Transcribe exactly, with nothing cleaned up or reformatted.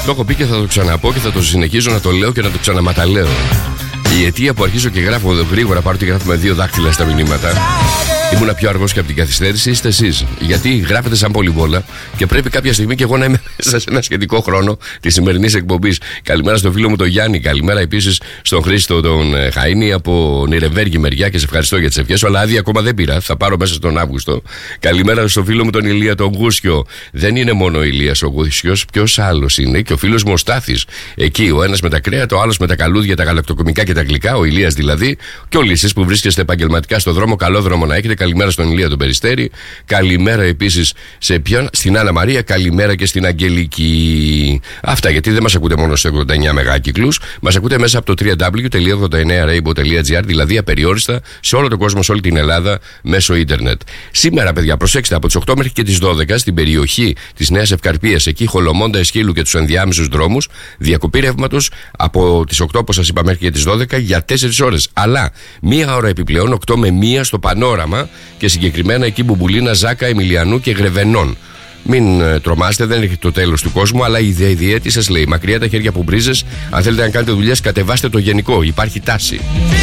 Το έχω πει και θα το ξαναπώ και θα το συνεχίζω να το λέω και να το ξαναματαλέω. Η αιτία που αρχίζω και γράφω γρήγορα, παρότι γράφουμε δύο δάχτυλα στα μηνύματα, ήμουνα πιο αργός και από την καθυστέρηση, είστε εσείς. Γιατί γράφετε σαν πολυβόλα και πρέπει κάποια στιγμή και εγώ να είμαι μέσα σε ένα σχετικό χρόνο τη σημερινή εκπομπή. Καλημέρα στον φίλο μου τον Γιάννη. Καλημέρα επίσης στον Χρήστο τον Χαΐνη από Νιρεμβέργη μεριά και σε ευχαριστώ για τις ευχές σου. Αλλά άδεια ακόμα δεν πήρα. Θα πάρω μέσα στον Αύγουστο. Καλημέρα στον φίλο μου τον Ηλία τον Γούσιο. Δεν είναι μόνο ο Ηλίας ο Γούσιος, ποιος άλλος είναι. Και ο φίλος μου ο Στάθης. Εκεί ο ένας με τα κρέατα, ο άλλος με τα καλούδια, τα γαλακτοκομικά και τα γλυκά. Ο Ηλίας δηλαδή. Και όλοι εσείς που βρίσκεστε επαγγελματικά στο δρόμο, καλό δρόμο να έχετε. Καλημέρα στον Ηλία τον Περιστέρη. Καλημέρα επίσης σε ποιον, στην Άννα Μαρία. Καλημέρα και στην Αγγελική. Αυτά γιατί δεν μας ακούτε μόνο σε ογδόντα εννέα μεγάκυκλους. Μας ακούτε μέσα από το double-u double-u double-u τελεία ογδόντα εννέα rainbow τελεία gr, δηλαδή απεριόριστα σε όλο τον κόσμο, σε όλη την Ελλάδα, μέσω ίντερνετ. Σήμερα, παιδιά, προσέξτε, από τις οκτώ μέχρι και τις δώδεκα στην περιοχή της Νέας Ευκαρπίας, εκεί Χολομόντα, Εσχύλου και τους ενδιάμεσους δρόμους, διακοπή ρεύματος από τις οκτώ, όπως σας είπα, μέχρι και τις δώδεκα για τέσσερις ώρες. Αλλά μία ώρα επιπλέον, οκτώ με μία στο Πανόραμα και συγκεκριμένα εκεί Μπουμπουλίνα, Ζάκα, Εμιλιανού και Γρεβενών. Μην ε, τρομάστε, δεν έχει το τέλος του κόσμου, αλλά η διέτη σας λέει: μακριά τα χέρια που μπρίζες. Αν θέλετε να κάνετε δουλειές, κατεβάστε το γενικό. Υπάρχει τάση.